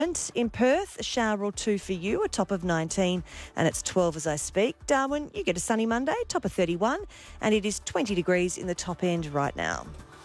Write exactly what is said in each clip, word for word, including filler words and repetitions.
In Perth, a shower or two for you, a top of nineteen, and it's twelve as I speak. Darwin, you get a sunny Monday, top of thirty-one, and it is twenty degrees in the top end right now.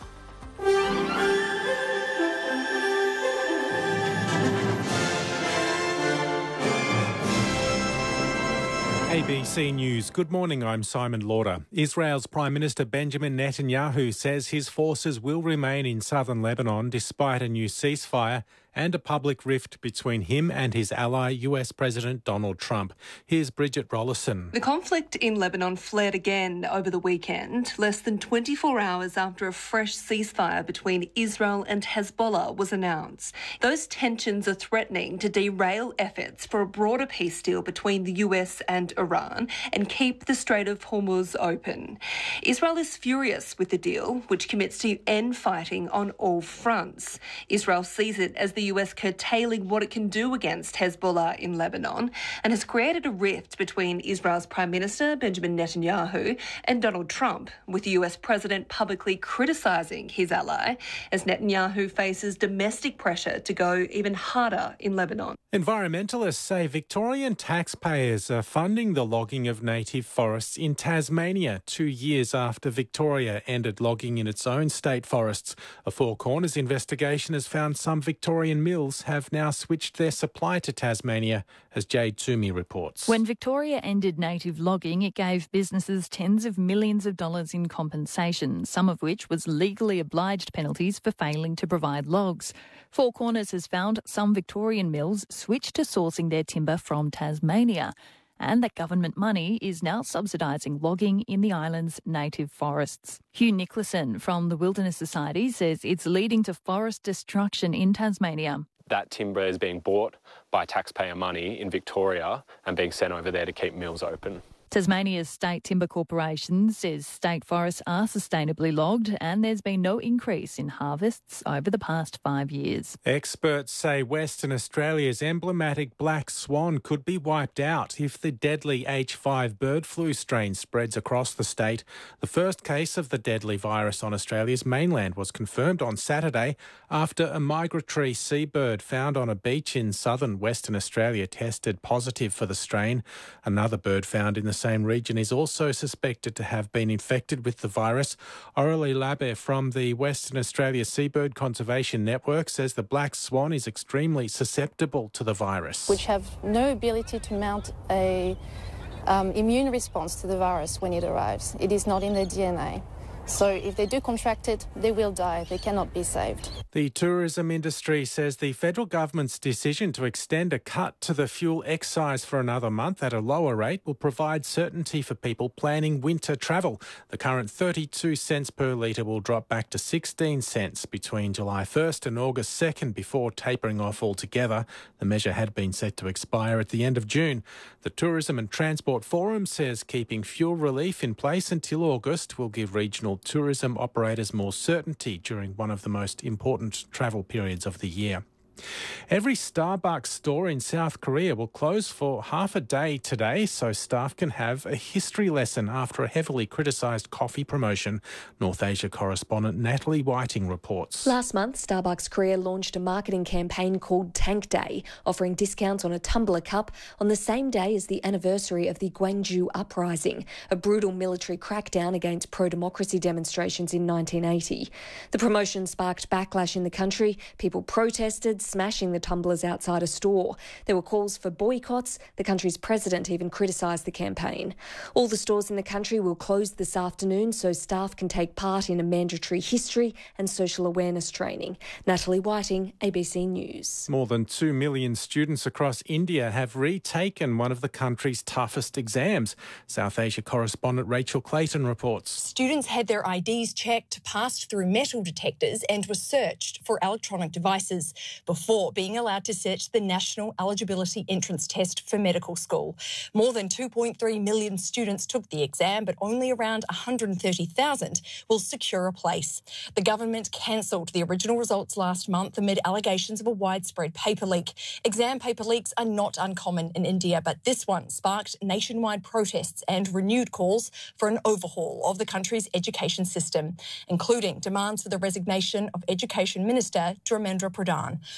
A B C News. Good morning, I'm Simon Lauder. Israel's Prime Minister Benjamin Netanyahu says his forces will remain in southern Lebanon despite a new ceasefire and a public rift between him and his ally, U S President Donald Trump. Here's Bridget Rollison. The conflict in Lebanon flared again over the weekend, less than twenty-four hours after a fresh ceasefire between Israel and Hezbollah was announced. Those tensions are threatening to derail efforts for a broader peace deal between the U S and Iran and keep the Strait of Hormuz open. Israel is furious with the deal, which commits to end fighting on all fronts. Israel sees it as the U S curtailing what it can do against Hezbollah in Lebanon and has created a rift between Israel's Prime Minister Benjamin Netanyahu and Donald Trump, with the U S President publicly criticising his ally as Netanyahu faces domestic pressure to go even harder in Lebanon. Environmentalists say Victorian taxpayers are funding the logging of native forests in Tasmania two years after Victoria ended logging in its own state forests. A Four Corners investigation has found some Victorian mills have now switched their supply to Tasmania, as Jade Toomey reports. When Victoria ended native logging, it gave businesses tens of millions of dollars in compensation, some of which was legally obliged penalties for failing to provide logs. Four Corners has found some Victorian mills switched to sourcing their timber from Tasmania, and that government money is now subsidising logging in the island's native forests. Hugh Nicholson from the Wilderness Society says it's leading to forest destruction in Tasmania. That timber is being bought by taxpayer money in Victoria and being sent over there to keep mills open. Tasmania's State Timber Corporation says state forests are sustainably logged and there's been no increase in harvests over the past five years. Experts say Western Australia's emblematic black swan could be wiped out if the deadly H five bird flu strain spreads across the state. The first case of the deadly virus on Australia's mainland was confirmed on Saturday after a migratory seabird found on a beach in southern Western Australia tested positive for the strain. Another bird found in the same region is also suspected to have been infected with the virus. Aurelie Labbe from the Western Australia Seabird Conservation Network says the black swan is extremely susceptible to the virus. Which have no ability to mount a um, immune response to the virus when it arrives. It is not in their D N A. So if they do contract it, they will die. They cannot be saved. The tourism industry says the federal government's decision to extend a cut to the fuel excise for another month at a lower rate will provide certainty for people planning winter travel. The current thirty-two cents per litre will drop back to sixteen cents between July first and August second before tapering off altogether. The measure had been set to expire at the end of June. The Tourism and Transport Forum says keeping fuel relief in place until August will give regional tourism operators more certainty during one of the most important travel periods of the year. Every Starbucks store in South Korea will close for half a day today so staff can have a history lesson after a heavily criticised coffee promotion. North Asia correspondent Natalie Whiting reports. Last month, Starbucks Korea launched a marketing campaign called Tank Day, offering discounts on a tumbler cup on the same day as the anniversary of the Gwangju Uprising, a brutal military crackdown against pro-democracy demonstrations in nineteen eighty. The promotion sparked backlash in the country. People protested, smashing the tumblers outside a store. There were calls for boycotts. The country's president even criticised the campaign. All the stores in the country will close this afternoon so staff can take part in a mandatory history and social awareness training. Natalie Whiting, A B C News. More than two million students across India have retaken one of the country's toughest exams. South Asia correspondent Rachel Clayton reports. Students had their I Ds checked, passed through metal detectors and were searched for electronic devices before being allowed to sit the National Eligibility Entrance Test for medical school. More than two point three million students took the exam, but only around one hundred thirty thousand will secure a place. The government cancelled the original results last month amid allegations of a widespread paper leak. Exam paper leaks are not uncommon in India, but this one sparked nationwide protests and renewed calls for an overhaul of the country's education system, including demands for the resignation of Education Minister Dharmendra Pradhan.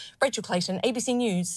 Rachel Clayton, A B C News.